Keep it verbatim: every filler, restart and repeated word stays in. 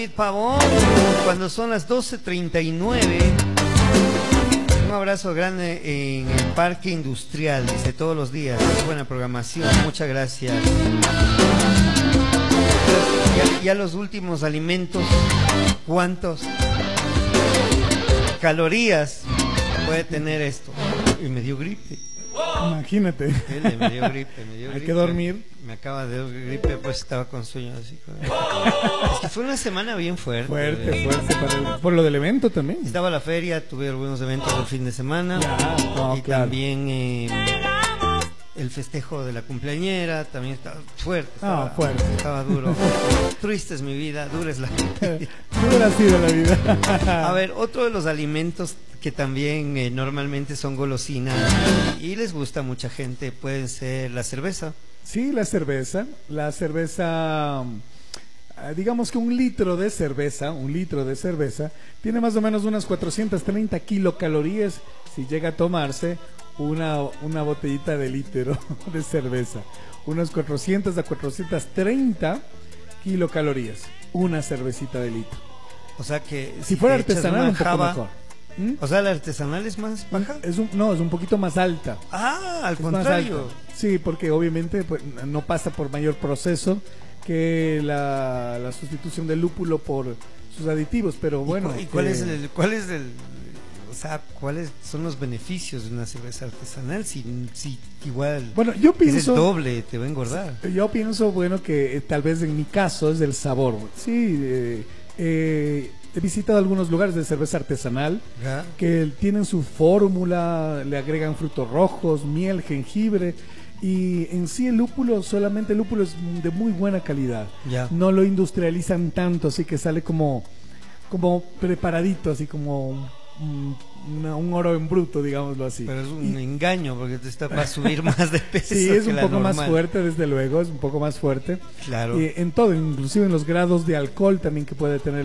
Pavón, cuando son las doce treinta y nueve. Un abrazo grande en el Parque Industrial, dice todos los días. Buena programación, muchas gracias. Ya, ya los últimos alimentos, ¿cuántos calorías puede tener esto? Y me dio gripe. Imagínate. Dele, me dio gripe, me dio Hay gripe. que dormir. Me acaba de dar gripe, pues estaba con sueño así. Es que fue una semana bien fuerte. Fuerte, fuerte. Para el, por lo del evento también. Estaba la feria, tuve algunos eventos el fin de semana. Ya, no, y claro. también eh, el festejo de la cumpleañera, también estaba fuerte. Estaba, Ah, fuerte. Estaba duro. Triste es mi vida, dura es la vida. Dura ha sido la vida. A ver, otro de los alimentos que también eh, normalmente son golosinas y les gusta a mucha gente pueden ser la cerveza. Sí, la cerveza. La cerveza, digamos que un litro de cerveza, un litro de cerveza, tiene más o menos unas cuatrocientas treinta kilocalorías si llega a tomarse una, una botellita de litro de cerveza. Unas cuatrocientas a cuatrocientas treinta kilocalorías, una cervecita de litro. O sea que Si, si fuera te echas artesanal, una un poco java, mejor. ¿Mm? O sea, la artesanal es más baja. Es un, no, es un poquito más alta. Ah, al Es más contrario. alta. Sí, porque obviamente pues, no pasa por mayor proceso que la, la sustitución del lúpulo por sus aditivos, pero bueno. ¿Y, cu y cuál eh, es el, cuál es el, o sea, cuáles son los beneficios de una cerveza artesanal? Si, si igual, bueno, yo pienso, es el doble, te va a engordar. Yo pienso, bueno, que eh, tal vez en mi caso es el sabor. Sí, eh, eh, he visitado algunos lugares de cerveza artesanal ¿Ya? que tienen su fórmula, le agregan frutos rojos, miel, jengibre. Y en sí el lúpulo, solamente el lúpulo es de muy buena calidad. Ya. No lo industrializan tanto, así que sale como, como preparadito, así como un, una, un oro en bruto, digámoslo así. Pero es un Y, engaño porque te está para subir más de peso. sí, es que un la poco normal. más fuerte, desde luego, es un poco más fuerte. Claro. Eh, en todo, inclusive en los grados de alcohol también que puede tener